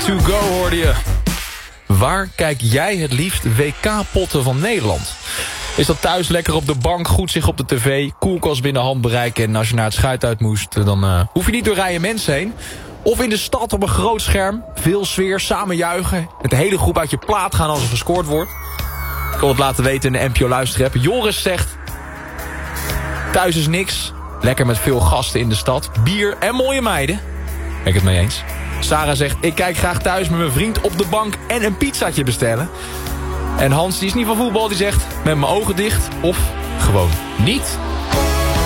To Go hoorde je. Waar kijk jij het liefst WK-potten van Nederland? Is dat thuis lekker op de bank, goed zich op de tv, koelkast binnen handbereik... en als je naar het schuit uit moest, dan hoef je niet door rijen mensen heen. Of in de stad op een groot scherm, veel sfeer, samen juichen... met de hele groep uit je plaat gaan als er gescoord wordt. Ik wil het laten weten in de NPO Luisterapp. Joris zegt... thuis is niks, lekker met veel gasten in de stad, bier en mooie meiden. Ben ik het mee eens. Sarah zegt, ik kijk graag thuis met mijn vriend op de bank en een pizzaatje bestellen. En Hans, die is niet van voetbal, die zegt, met mijn ogen dicht of gewoon niet.